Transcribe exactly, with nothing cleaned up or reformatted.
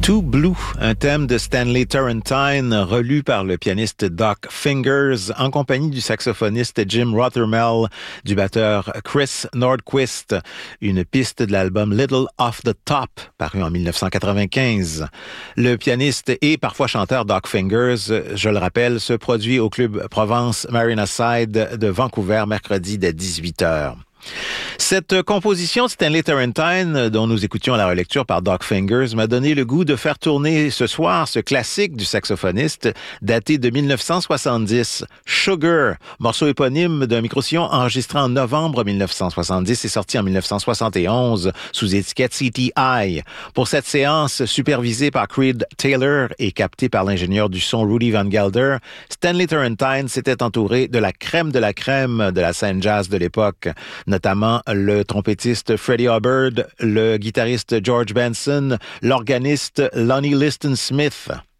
Too Blue, un thème de Stanley Turrentine, relu par le pianiste Doc Fingers, en compagnie du saxophoniste Jim Rothermel, du batteur Chris Nordquist, une piste de l'album Little Off the Top, paru en dix-neuf cent quatre-vingt-quinze. Le pianiste et parfois chanteur Doc Fingers, je le rappelle, se produit au club Provence Marina Side de Vancouver mercredi dès dix-huit heures. Cette composition de Stanley Turrentine, dont nous écoutions la relecture par Doc Fingers, m'a donné le goût de faire tourner ce soir ce classique du saxophoniste daté de dix-neuf cent soixante-dix, Sugar, morceau éponyme d'un micro-sillon enregistré en novembre dix-neuf cent soixante-dix et sorti en dix-neuf cent soixante et onze sous étiquette C T I. Pour cette séance supervisée par Creed Taylor et captée par l'ingénieur du son Rudy Van Gelder, Stanley Turrentine s'était entouré de la crème de la crème de la scène jazz de l'époque, notamment le trompettiste Freddie Hubbard, le guitariste George Benson, l'organiste Lonnie Liston Smith.